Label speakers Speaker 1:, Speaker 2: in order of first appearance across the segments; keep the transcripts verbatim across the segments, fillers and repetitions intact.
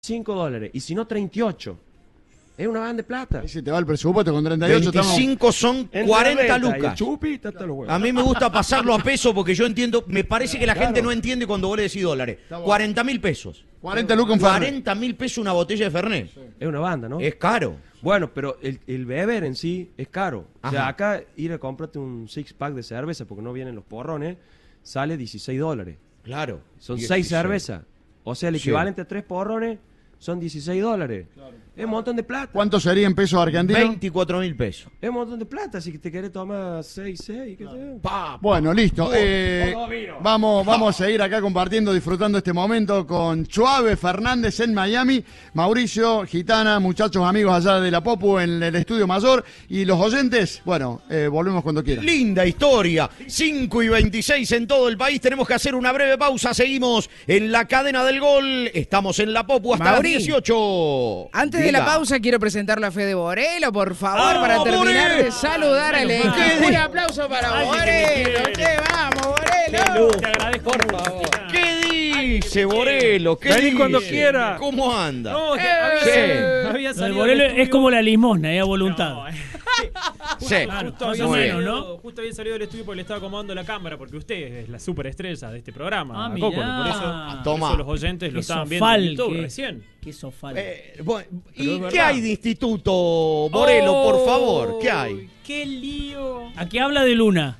Speaker 1: cinco dólares, y si no treinta y ocho. Es una banda de plata.
Speaker 2: Ahí se te va el presupuesto con treinta y ocho.
Speaker 3: veinticinco
Speaker 2: estamos...
Speaker 3: son cuarenta lucas.
Speaker 1: Chupita, hasta los huevos.
Speaker 3: A mí me gusta pasarlo a peso porque yo entiendo, me parece que la
Speaker 1: Claro.
Speaker 3: gente no entiende cuando vos le decís dólares. cuarenta mil pesos.
Speaker 2: cuarenta lucas en Fernet.
Speaker 3: cuarenta mil pesos una botella de Fernet.
Speaker 1: Sí. Es una banda, ¿no?
Speaker 3: Es caro.
Speaker 1: Bueno, pero el, el beber en sí es caro. O sea,
Speaker 3: Ajá.
Speaker 1: acá ir a comprarte un six pack de cerveza porque no vienen los porrones, sale dieciséis dólares.
Speaker 3: Claro.
Speaker 1: Son
Speaker 3: Y
Speaker 1: seis
Speaker 3: es-
Speaker 1: cervezas. O sea, el
Speaker 3: Sí.
Speaker 1: equivalente a tres porrones son dieciséis dólares. Es un montón de plata.
Speaker 2: ¿Cuánto sería en pesos argentinos?
Speaker 3: veinticuatro mil pesos.
Speaker 1: Es un montón de plata, así que te querés tomar seis, seis, qué sé.
Speaker 3: Pa,
Speaker 2: Bueno, listo.
Speaker 1: Oh,
Speaker 2: Eh,
Speaker 1: oh, vino.
Speaker 2: vamos, vamos a seguir acá compartiendo, disfrutando este momento con Chuave Fernández en Miami, Mauricio, Gitana, muchachos amigos allá de la Popu en el estudio mayor y los oyentes, bueno, eh, volvemos cuando quieran.
Speaker 3: Linda historia. cinco y veintiséis en todo el país. Tenemos que hacer una breve pausa. Seguimos en la cadena del gol. Estamos en la Popu hasta
Speaker 4: Mauri,
Speaker 3: las dieciocho.
Speaker 4: Antes de
Speaker 3: Diga.
Speaker 4: la pausa quiero presentarle a Fede Borelo, por favor,
Speaker 3: ¡Ah,
Speaker 4: para terminar
Speaker 3: Borelo!
Speaker 4: de saludar al
Speaker 5: Menos
Speaker 4: equipo.
Speaker 5: mal.
Speaker 4: Un aplauso para
Speaker 5: Alguien que me
Speaker 4: Borelo.
Speaker 5: quiere.
Speaker 4: Che, vamos,
Speaker 5: Qué
Speaker 4: Borelo.
Speaker 5: luz, te agradezco
Speaker 4: Por
Speaker 5: mucho,
Speaker 4: favor.
Speaker 5: Gitana.
Speaker 3: ¿Qué dice Borelo? ¿Qué
Speaker 1: Vení
Speaker 3: dice?
Speaker 1: cuando quiera.
Speaker 3: ¿Cómo anda?
Speaker 5: No, que
Speaker 4: Eh,
Speaker 5: había, había
Speaker 6: Lo del
Speaker 5: salido
Speaker 6: Borelo
Speaker 5: del
Speaker 6: es
Speaker 5: estudio-
Speaker 6: como la limosna, es a voluntad.
Speaker 5: No, eh.
Speaker 3: Sí.
Speaker 6: Claro,
Speaker 5: Justo
Speaker 6: más
Speaker 5: había,
Speaker 6: o
Speaker 3: Muy
Speaker 6: menos,
Speaker 3: bien.
Speaker 5: salido, justo había salido del estudio porque le estaba acomodando la cámara, porque usted es la superestrella de este programa,
Speaker 6: Ah,
Speaker 5: Coco,
Speaker 6: mirá.
Speaker 5: por eso, por
Speaker 3: Toma.
Speaker 5: eso los oyentes lo
Speaker 6: Qué
Speaker 5: estaban viendo
Speaker 6: sofal
Speaker 5: en YouTube
Speaker 6: que-
Speaker 5: recién.
Speaker 6: Qué sofal.
Speaker 3: Eh, bueno,
Speaker 5: Pero
Speaker 3: ¿y
Speaker 5: es
Speaker 3: qué
Speaker 5: verdad.
Speaker 3: hay de instituto, Borelo, por favor? ¿Qué hay?
Speaker 5: ¡Oh, qué lío!
Speaker 6: Aquí habla de Luna.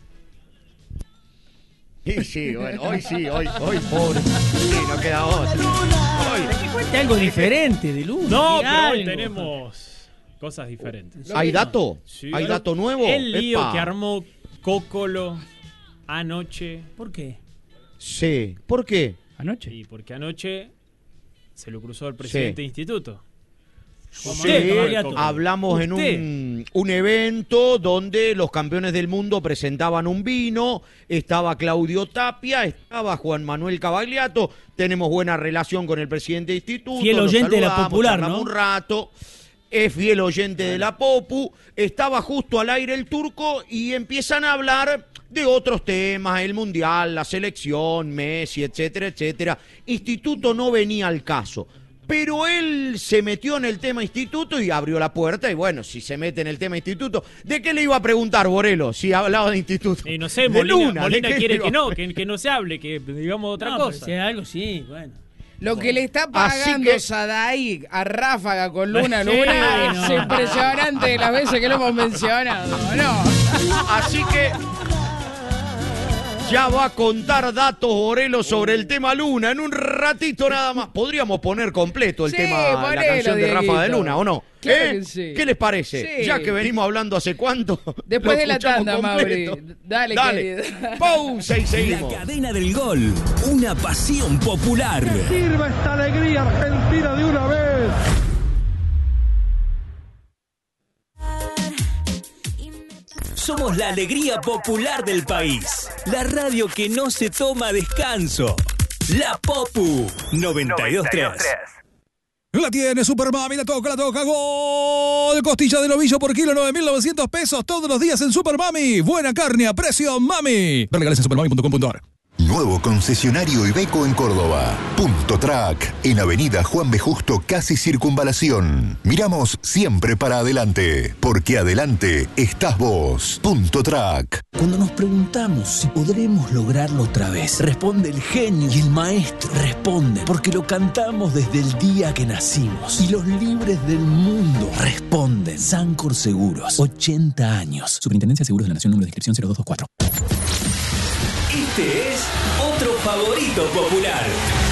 Speaker 3: Sí, sí, bueno, hoy sí, hoy, hoy, pobre. Sí, no queda otra. Hoy.
Speaker 6: Cuente algo diferente de Luna.
Speaker 5: No,
Speaker 6: diga
Speaker 5: pero hoy
Speaker 6: algo.
Speaker 5: tenemos cosas diferentes.
Speaker 3: ¿Hay dato?
Speaker 5: Sí.
Speaker 3: ¿Hay dato nuevo?
Speaker 5: El lío
Speaker 3: Epa.
Speaker 5: que armó Cócolo anoche.
Speaker 6: ¿Por qué?
Speaker 3: Sí. ¿Por qué?
Speaker 6: Anoche.
Speaker 5: Y porque anoche se lo cruzó el presidente
Speaker 3: Sí.
Speaker 5: de instituto.
Speaker 6: Usted,
Speaker 3: Sí,
Speaker 6: Mariato.
Speaker 3: hablamos en
Speaker 5: Usted.
Speaker 3: un, un evento donde los campeones del mundo presentaban un vino, estaba Claudio Tapia, estaba Juan Manuel Cavagliato, tenemos buena relación con el presidente del instituto.
Speaker 6: Fiel
Speaker 3: lo
Speaker 6: oyente de la
Speaker 3: saludamos,
Speaker 6: Popular,
Speaker 3: charlamos
Speaker 6: ¿no?
Speaker 3: un rato, es fiel oyente de la Popu, estaba justo al aire el turco y empiezan a hablar de otros temas, el Mundial, la selección, Messi, etcétera, etcétera. Instituto no venía al caso. Pero él se metió en el tema instituto y abrió la puerta. Y bueno, si se mete en el tema instituto, ¿de qué le iba a preguntar, Borelo, si hablaba de instituto?
Speaker 5: Y no sé,
Speaker 3: De
Speaker 5: Molina,
Speaker 3: Luna,
Speaker 5: Molina
Speaker 3: ¿de qué
Speaker 5: quiere
Speaker 3: le
Speaker 5: que
Speaker 3: iba?
Speaker 5: no, que, que no se hable, que digamos otra
Speaker 6: No, pero
Speaker 5: cosa.
Speaker 6: si hay algo, sí, bueno.
Speaker 4: Lo que le está
Speaker 3: Así
Speaker 4: pagando
Speaker 3: que-
Speaker 4: Sadai a Ráfaga con Luna
Speaker 6: Sí,
Speaker 4: Luna es
Speaker 6: no.
Speaker 4: impresionante las veces que lo hemos mencionado, ¿no?
Speaker 3: Así que ya va a contar datos, Borelo, sobre el tema Luna. En un ratito nada más. Podríamos poner completo el
Speaker 4: Sí,
Speaker 3: tema, la
Speaker 4: ponelo,
Speaker 3: canción de Rafa de
Speaker 4: Dieguito.
Speaker 3: Luna, ¿o no?
Speaker 4: Claro
Speaker 3: ¿Eh?
Speaker 4: que sí.
Speaker 3: ¿Qué les parece?
Speaker 4: Sí.
Speaker 3: Ya que venimos hablando hace cuánto.
Speaker 4: Después
Speaker 3: lo
Speaker 4: de la
Speaker 3: escuchamos
Speaker 4: tanda, Mauri.
Speaker 3: completo.
Speaker 4: Dale,
Speaker 3: Dale.
Speaker 4: querido.
Speaker 3: Pausa y
Speaker 7: La
Speaker 3: seguimos.
Speaker 7: cadena del gol, una pasión popular.
Speaker 8: Sirva esta alegría argentina de una vez.
Speaker 7: Somos la alegría popular del país. La radio que no se toma descanso. La Popu noventa y dos punto tres.
Speaker 9: La tiene Super Mami, la toca, la toca, gol. Costilla de novillo por kilo, nueve mil novecientos pesos todos los días en Super Mami. Buena carne a precio Mami. Ver legales en supermami punto com punto ar.
Speaker 10: Nuevo concesionario Iveco en Córdoba. Punto Track, en Avenida Juan B. Justo, casi Circunvalación. Miramos siempre para adelante, porque adelante estás vos. Punto Track.
Speaker 7: Cuando nos preguntamos si podremos lograrlo otra vez, responde el genio y el maestro. Responde porque lo cantamos desde el día que nacimos. Y los libres del mundo responden. Sancor Seguros, ochenta años. Superintendencia de Seguros de la Nación, número de inscripción cero dos dos cuatro. Este es otro favorito popular.